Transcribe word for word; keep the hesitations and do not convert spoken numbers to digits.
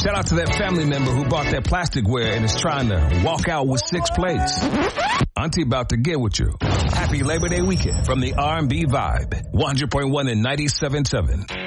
Shout out to that family member who bought that plasticware and is trying to walk out with six plates. Auntie about to get with you. Happy Labor Day weekend from the R and B Vibe. one hundred point one and ninety-seven point seven.